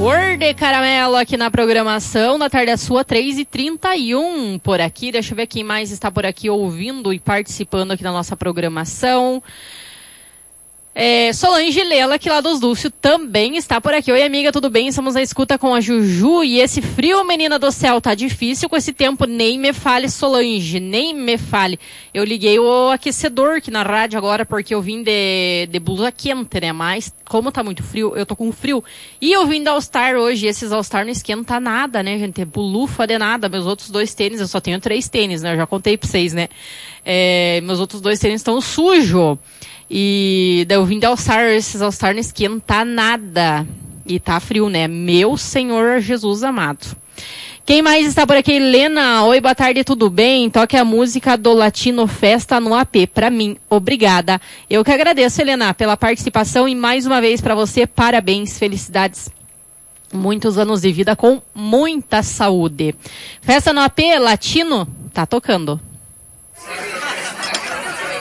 Cor de Caramelo aqui na programação, na tarde é sua, 3h31 por aqui. Deixa eu ver quem mais está por aqui ouvindo e participando aqui da nossa programação. Solange Lela, aqui lá dos Dúcio, também está por aqui. Oi, amiga, tudo bem? Estamos na escuta com a Juju e esse frio, menina do céu, tá difícil com esse tempo. Nem me fale, Solange, nem me fale. Eu liguei o aquecedor aqui na rádio agora porque eu vim de blusa quente, né? Mas como tá muito frio, eu tô com frio. E eu vim da All-Star hoje, esses All-Star não esquenta nada, né, gente? É bulufa de nada. Meus outros 2 tênis, eu só tenho 3 tênis, né? Eu já contei pra vocês, né? Meus outros 2 tênis estão sujos. E daí eu vim de All-Star, esses All-Star não esquenta nada. E tá frio, né? Meu Senhor Jesus amado. Quem mais está por aqui? Helena, oi, boa tarde, tudo bem? Toque a música do Latino Festa no AP, pra mim, obrigada. Eu que agradeço, Helena, pela participação e mais uma vez pra você, parabéns, felicidades. Muitos anos de vida com muita saúde. Festa no AP, Latino, tá tocando.